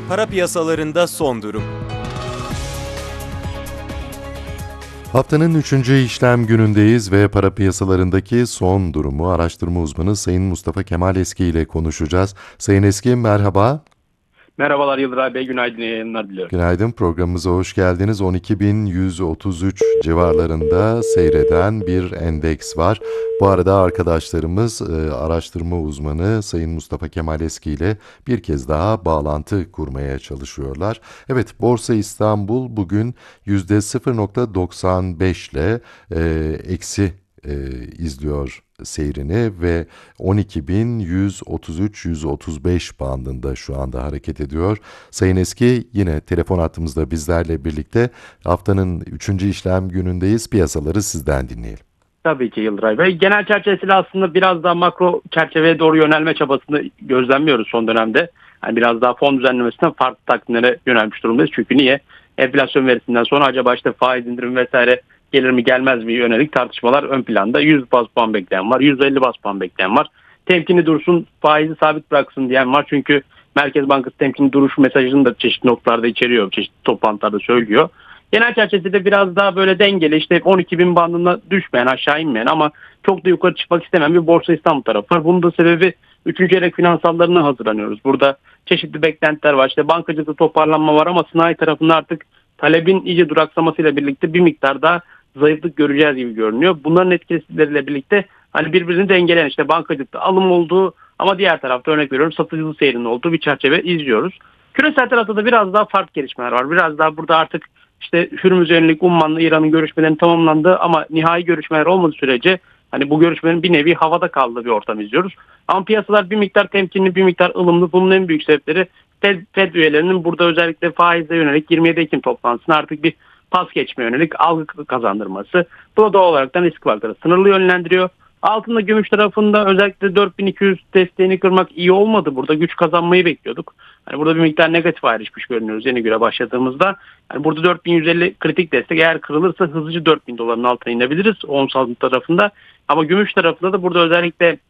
Para piyasalarında son durum. Haftanın 3. işlem günündeyiz ve para piyasalarındaki son durumu araştırma uzmanı Sayın Mustafa Kemal Eski ile konuşacağız. Sayın Eski, merhaba. Merhabalar Yıldıray Bey, günaydın, iyi yayınlar diliyorum. Günaydın, programımıza hoş geldiniz. 12.133 civarlarında seyreden bir endeks var. Bu arada arkadaşlarımız araştırma uzmanı Sayın Mustafa Kemal Eski ile bir kez daha bağlantı kurmaya çalışıyorlar. Evet, Borsa İstanbul bugün %0.95 ile eksi izliyor seyrini ve 12.133-135 bandında şu anda hareket ediyor. Sayın Eski yine telefon hattımızda bizlerle birlikte. Haftanın 3. işlem günündeyiz. Piyasaları sizden dinleyelim. Tabii ki Yıldıray Bey. Genel çerçevesiyle aslında biraz daha makro çerçeveye doğru yönelme çabasını gözlemliyoruz son dönemde. Yani biraz daha fon düzenlemesinden farklı takvimlere yönelmiş durumdayız. Çünkü niye? Enflasyon verisinden sonra acaba işte faiz indirim vesaire gelir mi gelmez mi yönelik tartışmalar ön planda. 100 baz puan bekleyen var, 150 baz puan bekleyen var. Temkinli dursun, faizi sabit bıraksın diyen var. Çünkü Merkez Bankası temkinli duruş mesajını da çeşitli noktalarda içeriyor, çeşitli toplantılarda söylüyor. Genel çerçevede biraz daha böyle dengeli, işte 12.000 bandında düşmeyen, aşağı inmeyen ama çok da yukarı çıkmak istemeyen bir Borsa İstanbul tarafı var. Bunun da sebebi 3. çeyrek finansallarına hazırlanıyoruz. Burada çeşitli beklentiler var. İşte bankacılıkta toparlanma var ama sanayi tarafında artık talebin iyice duraksamasıyla birlikte bir miktar daha zayıflık göreceğiz gibi görünüyor. Bunların etkileriyle birlikte hani birbirini dengeleyen, işte bankacılıkta alım olduğu ama diğer tarafta örnek veriyorum satıcılı seyrinin olduğu bir çerçeve izliyoruz. Küresel tarafta da biraz daha farklı gelişmeler var. Biraz daha burada artık işte Hürmüz'e yönelik Umman'la İran'ın görüşmelerinin tamamlandığı ama nihai görüşmeler olmadığı sürece hani bu görüşmelerin bir nevi havada kaldığı bir ortam izliyoruz. Ama piyasalar bir miktar temkinli, bir miktar ılımlı. Bunun en büyük sebepleri Fed üyelerinin burada özellikle faize yönelik 27 Ekim toplantısına artık bir pas geçme yönelik algı kazandırması. Bu da doğal olarak risk farkları sınırlı yönlendiriyor. Altında gümüş tarafında özellikle 4200 desteğini kırmak iyi olmadı. Burada güç kazanmayı bekliyorduk. Hani burada bir miktar negatif ayrışmış görünüyoruz yeni göre başladığımızda. Yani burada 4150 kritik destek, eğer kırılırsa hızlıca 4000 doların altına inebiliriz ons altın tarafında. Ama gümüş tarafında da burada özellikle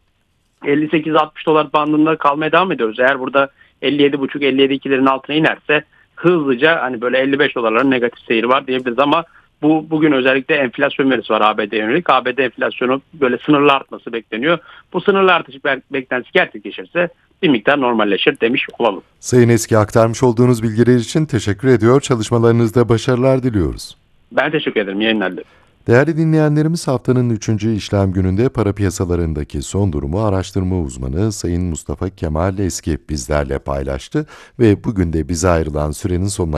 58-60 dolar bandında kalmaya devam ediyoruz. Eğer burada 57,5-57,2'lerin altına inerse hızlıca hani böyle 55 dolarların negatif seyri var diyebiliriz ama bugün özellikle enflasyon verisi var ABD'ye yönelik. ABD enflasyonu böyle sınırlı artması bekleniyor. Bu sınırlı artış beklentisi gerçekleşirse bir miktar normalleşir demiş olalım. Sayın Eski, aktarmış olduğunuz bilgiler için teşekkür ediyor. Çalışmalarınızda başarılar diliyoruz. Ben teşekkür ederim. Yayınlar dilerim. Değerli dinleyenlerimiz, haftanın 3. işlem gününde para piyasalarındaki son durumu araştırma uzmanı Sayın Mustafa Kemal Eski bizlerle paylaştı ve bugün de bize ayrılan sürenin sonuna